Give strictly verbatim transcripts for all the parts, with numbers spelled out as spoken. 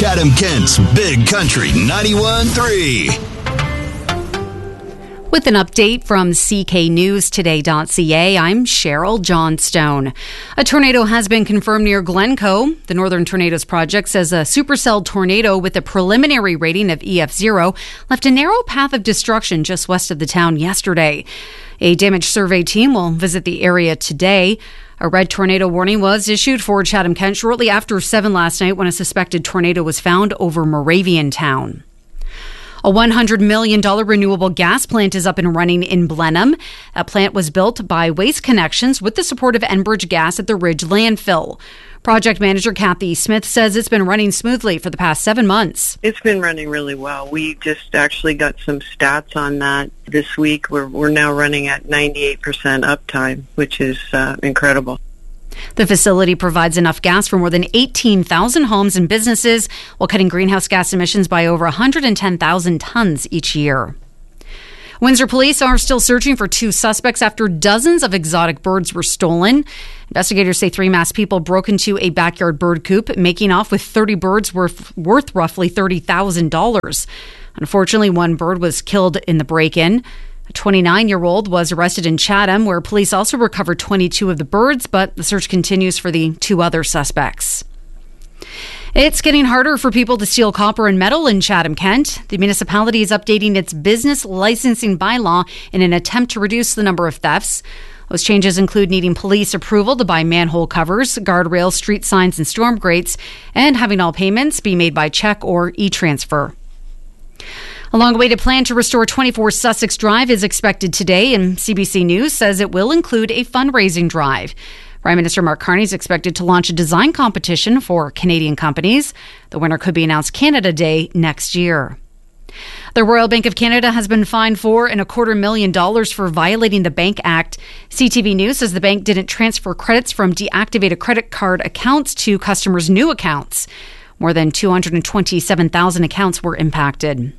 Chatham-Kent's Big Country ninety-one point three. With an update from C K News Today dot C A, I'm Cheryl Johnstone. A tornado has been confirmed near Glencoe. The Northern Tornadoes Project says a supercell tornado with a preliminary rating of E F zero left a narrow path of destruction just west of the town yesterday. A damage survey team will visit the area today. A red tornado warning was issued for Chatham-Kent shortly after seven last night when a suspected tornado was found over Moraviantown. A one hundred million dollars renewable gas plant is up and running in Blenheim. That plant was built by Waste Connections with the support of Enbridge Gas at the Ridge landfill. Project manager Kathy Smith says it's been running smoothly for the past seven months. It's been running really well. We just actually got some stats on that this week. We're, we're now running at ninety-eight percent uptime, which is uh, incredible. The facility provides enough gas for more than eighteen thousand homes and businesses while cutting greenhouse gas emissions by over one hundred ten thousand tons each year. Windsor police are still searching for two suspects after dozens of exotic birds were stolen. Investigators say three masked people broke into a backyard bird coop, making off with thirty birds worth, worth roughly thirty thousand dollars. Unfortunately, one bird was killed in the break-in. A twenty-nine-year-old was arrested in Chatham, where police also recovered twenty-two of the birds, but the search continues for the two other suspects. It's getting harder for people to steal copper and metal in Chatham-Kent. The municipality is updating its business licensing bylaw in an attempt to reduce the number of thefts. Those changes include needing police approval to buy manhole covers, guardrails, street signs, and storm grates, and having all payments be made by check or e-transfer. A long-awaited plan to restore twenty-four Sussex Drive is expected today, and C B C News says it will include a fundraising drive. Prime Minister Mark Carney is expected to launch a design competition for Canadian companies. The winner could be announced Canada Day next year. The Royal Bank of Canada has been fined four and a quarter million dollars for violating the Bank Act. C T V News says the bank didn't transfer credits from deactivated credit card accounts to customers' new accounts. More than two hundred twenty-seven thousand accounts were impacted.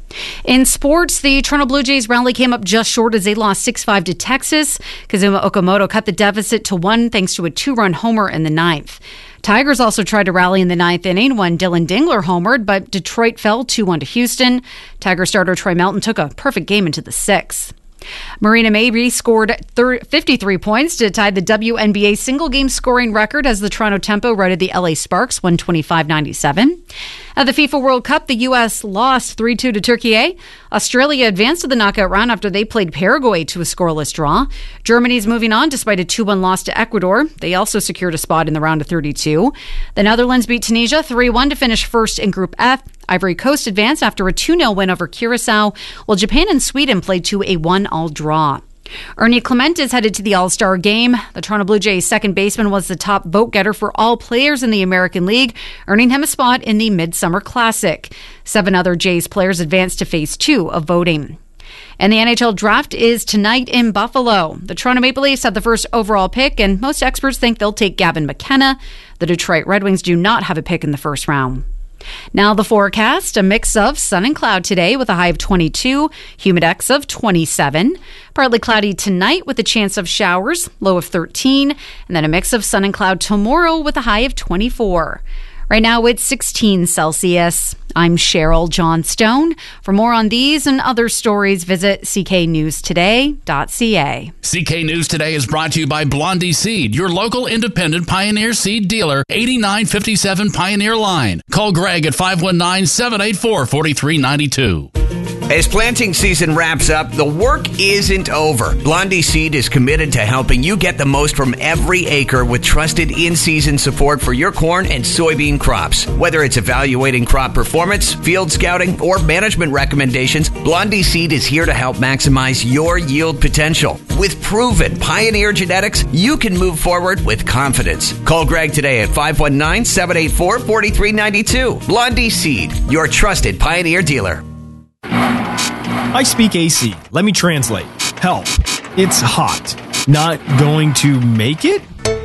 In sports, the Toronto Blue Jays rally came up just short as they lost six five to Texas. Kazuma Okamoto cut the deficit to one thanks to a two-run homer in the ninth. Tigers also tried to rally in the ninth inning when Dylan Dingler homered, but Detroit fell two one to Houston. Tiger starter Troy Melton took a perfect game into the sixth. Marina Mabrey scored fifty-three points to tie the W N B A single-game scoring record as the Toronto Tempo routed the L A Sparks one twenty-five ninety-seven. At the FIFA World Cup, the U S lost three two to Turkey. Australia advanced to the knockout round after they played Paraguay to a scoreless draw. Germany's moving on despite a two one loss to Ecuador. They also secured a spot in the round of thirty-two. The Netherlands beat Tunisia three one to finish first in Group F. Ivory Coast advanced after a two nil win over Curacao, while Japan and Sweden played to a one all draw. Ernie Clement is headed to the All-Star game. The Toronto Blue Jays second baseman was the top vote-getter for all players in the American League, earning him a spot in the Midsummer Classic. Seven other Jays players advanced to phase two of voting. And the N H L draft is tonight in Buffalo. The Toronto Maple Leafs have the first overall pick, and most experts think they'll take Gavin McKenna. The Detroit Red Wings do not have a pick in the first round. Now the forecast, a mix of sun and cloud today with a high of twenty-two, humidex of twenty-seven. Partly cloudy tonight with a chance of showers, low of thirteen, and then a mix of sun and cloud tomorrow with a high of twenty-four. Right now it's sixteen Celsius. I'm Cheryl Johnstone. For more on these and other stories, visit c k news today dot c a. C K News Today is brought to you by Blondie Seed, your local independent Pioneer Seed dealer, eighty-nine fifty-seven Pioneer Line. Call Greg at five one nine, seven eight four, four three nine two. As planting season wraps up, the work isn't over. Blondie Seed is committed to helping you get the most from every acre with trusted in-season support for your corn and soybean crops. Whether it's evaluating crop performance, field scouting, or management recommendations, Blondie Seed is here to help maximize your yield potential. With proven Pioneer genetics, you can move forward with confidence. Call Greg today at five one nine, seven eight four, four three nine two. Blondie Seed, your trusted Pioneer dealer. I speak A C. Let me translate. Help. It's hot. Not going to make it?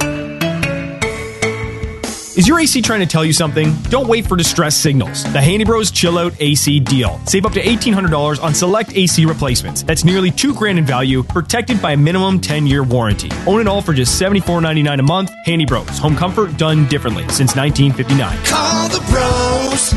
Is your A C trying to tell you something? Don't wait for distress signals. The Handy Bros Chill Out A C deal. Save up to eighteen hundred dollars on select A C replacements. That's nearly two grand in value, protected by a minimum ten-year warranty. Own it all for just seventy-four ninety-nine a month. Handy Bros. Home comfort done differently since nineteen fifty-nine. Call the pros.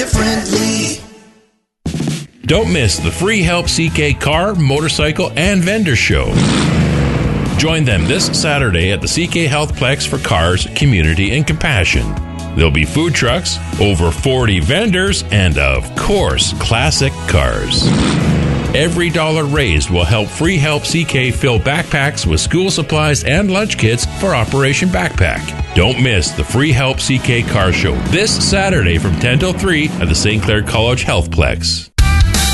differently. Don't miss the Free Help C K Car, Motorcycle, and Vendor Show. Join them this Saturday at the C K Healthplex for cars, community, and compassion. There'll be food trucks, over forty vendors, and of course, classic cars. Every dollar raised will help Free Help C K fill backpacks with school supplies and lunch kits for Operation Backpack. Don't miss the Free Help C K Car Show this Saturday from ten till three at the Saint Clair College Healthplex.